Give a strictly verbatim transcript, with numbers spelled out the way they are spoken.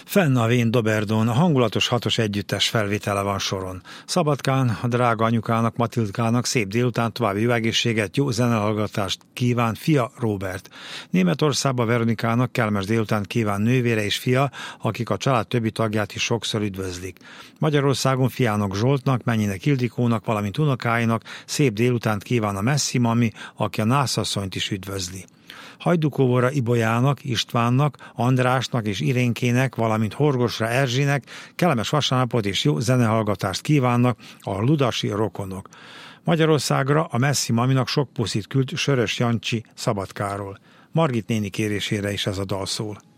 Fenn a Vén Doberdón a hangulatos hatos együttes felvétele van soron. Szabadkán a drága anyukának, Matildkának szép délután, további jó egészséget, jó zenehallgatást kíván fia Róbert. Németországba Veronikának kellemes délután kíván nővére és fia, akik a család többi tagját is sokszor üdvözlik. Magyarországon fiának Zsoltnak, mennyinek Ildikónak, valamint unokáinak szép délutánt kíván a Messzi mami, aki a nászasszonyt is üdvözli. Hajdukóvora Ibolyának, Istvánnak, Andrásnak és Irénkének, valamint Horgosra Erzsinek kellemes vasárnapot és jó zenehallgatást kívánnak a ludasi rokonok. Magyarországra a Messzi maminak sok puszit küld Sörös Jancsi Szabadkáról. Margit néni kérésére is ez a dal szól.